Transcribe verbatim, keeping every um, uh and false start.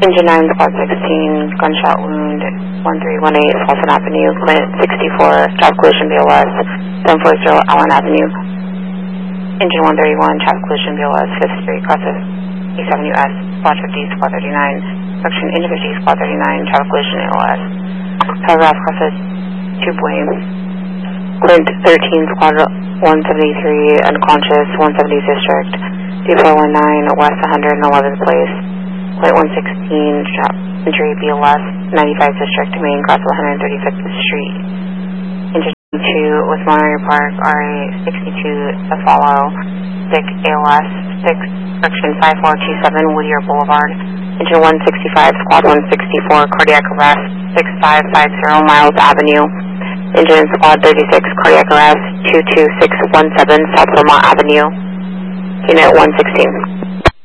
Engine nine, Squad sixteen, gunshot wound, one three one eight, Fulton Avenue, Clint sixty-four, traffic collision B O S, seven four zero, Allen Avenue. Engine one thirty-one, traffic collision B O S, fifth Street, crosses East Avenue S, Squad fifty, Squad thirty-nine, section Engine fifty, Squad thirty-nine, traffic collision A O S. Paragraph crosses two Blaine. Clint thirteen, Squad one seventy-three, unconscious, one seventy District, two four one nine, West one eleventh Place. Clint one sixteen, injury B L S, ninety-five District, Main, cross one thirty-fifth Street. Engine two, with Monterey Park, R A sixty-two, to follow, six A L S, six, section five four two seven, Whittier Boulevard. Engine one sixty-five, Squad one sixty-four, cardiac arrest, six five five zero, Miles Avenue. Engine Squad thirty-six, cardiac arrest, two two six one seven, South Vermont Avenue. Unit one sixteen.